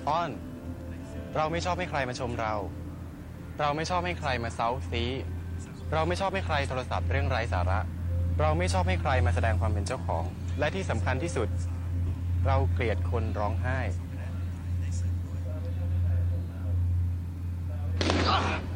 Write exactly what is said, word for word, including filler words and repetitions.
อ้อนเราไม่ชอบให้ใครมาชมเรา เราไม่ชอบให้ใครมาเซ้าซีเราไม่ชอบให้ใครโทรศัพท์เรื่องไร้สาระ เราไม่ชอบให้ใครมาแสดงความเป็นเจ้าของ และที่สำคัญที่สุด เราเกลียดคนร้องไห้